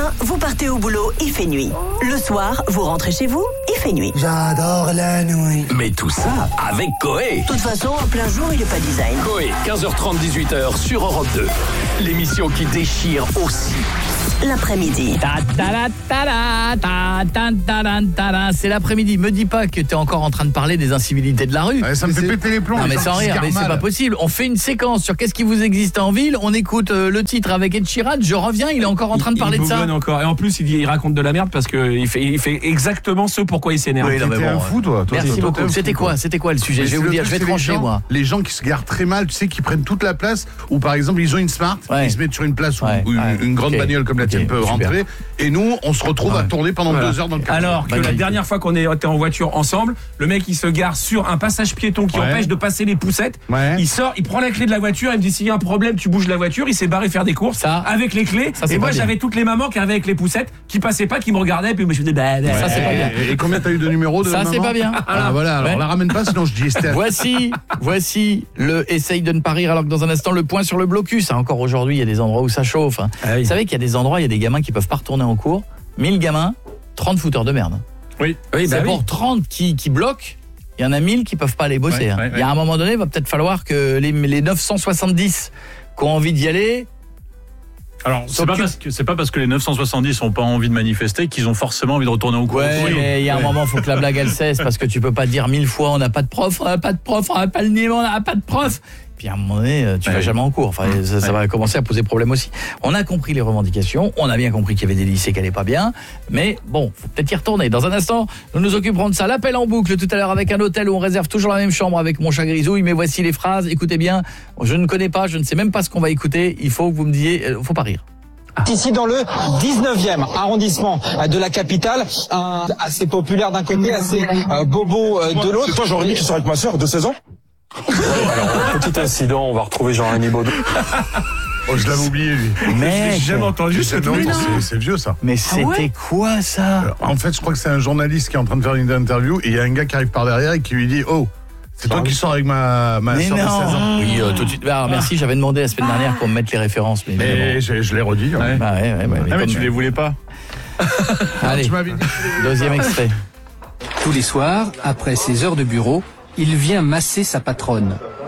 matin, vous partez au boulot, il fait nuit. Le soir, vous rentrez chez vous, il fait nuit. J'adore la nuit. Mais tout ça avec Coé. De toute façon, en plein jour, il n'est pas design. Coé, 15h30, 18h sur Europe 2. L'émission qui déchire aussi. L'après-midi. C'est l'après-midi. Me dis pas que t'es encore en train de parler des incivilités de la rue. Ça me fait péter les plombs. Non mais sans rire, mais c'est pas possible. On fait une séquence sur qu'est-ce qui vous existe en ville. On écoute le titre avec Ed Sheeran. Je reviens, il est encore en train de parler de ça. Encore. Et en plus, il raconte de la merde parce qu'il fait exactement ce pourquoi il s'énerve. Oui, non, mais T'es un fou, toi. Merci beaucoup. C'était quoi le sujet? Je vais vous dire, je vais trancher moi. Les gens qui se garent très mal, tu sais, qui prennent toute la place, ou par exemple ils ont une Smart, ils se mettent sur une place où une grande bagnole comme la tienne peut rentrer, et nous on se retrouve à tourner pendant 2 heures dans le quartier. Alors que la dernière fois qu'on était en voiture ensemble, le mec il se gare sur un passage piéton qui empêche de passer les poussettes. Il sort, il prend la clé de la voiture, il me dit s'il y a un problème tu bouges la voiture. Il s'est barré faire des courses avec les clés. Et moi j'avais toutes les mamans qui avaient avec les poussettes qui passaient pas, qui me regardaient, puis je me suis dit ça c'est pas bien. Et combien t'as eu de numéros de ça maman? C'est pas bien. Voilà, alors la ramène pas sinon je dis Esther. Voici le essaye de ne pas rire, alors que dans un instant le point sur le blocus. Encore aujourd'hui il y a des endroits où ça chauffe. Vous savez qu'il y a des endroits, il y a des gamins qui peuvent pas retourner en cours. 1000 gamins, 30 fouteurs de merde. Oui, c'est pour 30 qui bloquent. Il y en a 1000 qui peuvent pas aller bosser. Il y a un moment donné, il va peut-être falloir que les 970 qui ont envie d'y aller. Alors, c'est pas parce que les 970 n'ont pas envie de manifester qu'ils ont forcément envie de retourner au cours. Mais il y a un moment, il faut que la blague elle cesse, parce que tu peux pas dire 1000 fois on n'a pas de prof, on n'a pas le niveau, on n'a pas de prof. Puis à un moment donné, tu vas jamais en cours. Enfin, ça va commencer à poser problème aussi. On a compris les revendications, on a bien compris qu'il y avait des lycées qui allaient pas bien, mais bon, faut peut-être y retourner. Dans un instant, nous nous occuperons de ça. L'appel en boucle tout à l'heure avec un hôtel où on réserve toujours la même chambre avec mon chat grisouille, mais voici les phrases. Écoutez bien, je ne connais pas, je ne sais même pas ce qu'on va écouter. Il faut que vous me disiez, faut pas rire. Ici dans le 19e arrondissement de la capitale, un assez populaire d'un côté, assez bobo de l'autre. C'est toi Jean-Rémy qui sort avec ma sœur de 16 ans? Alors, petit incident, on va retrouver Jean-Rémy Baudou. Oh, je l'avais oublié lui. Mais j'ai jamais entendu ce truc. C'est vieux ça. Mais c'était quoi ça? En fait, je crois que c'est un journaliste qui est en train de faire une interview et il y a un gars qui arrive par derrière et qui lui dit "Oh, c'est toi qui sors avec ma soeur de 16 ans." Oui, tout de suite. Alors, merci, j'avais demandé la semaine dernière pour me mettre les références. Mais je l'ai redit. Mais tu les voulais pas. Allez, deuxième extrait. Tous les soirs, après ses heures de bureau, il vient masser sa patronne.